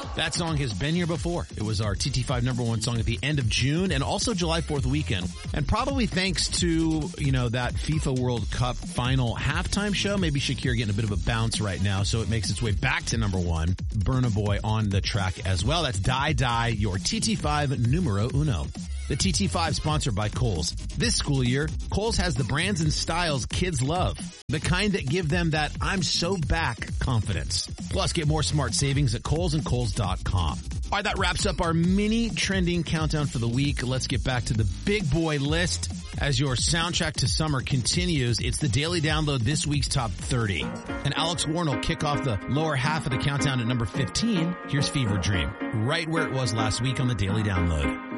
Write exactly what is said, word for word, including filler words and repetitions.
That song has been here before. It was our T T five number one song at the end of June and also July fourth weekend. And probably thanks to, you know, that FIFA World Cup final halftime show, maybe Shakira getting a bit of a bounce right now, so it makes its way back to number one. Burna Boy on the track as well. That's Die Die, your T T five numero uno. The T T five sponsored by Kohl's. This school year, Kohl's has the brands and styles kids love. The kind that give them that I'm so back confidence. Plus, get more smart savings at Kohl's and Kohl's dot com. All right, that wraps up our mini trending countdown for the week. Let's get back to the big boy list. As your soundtrack to summer continues, it's the Daily Download this week's top thirty. And Alex Warren will kick off the lower half of the countdown at number fifteen. Here's Fever Dream, right where it was last week on the Daily Download.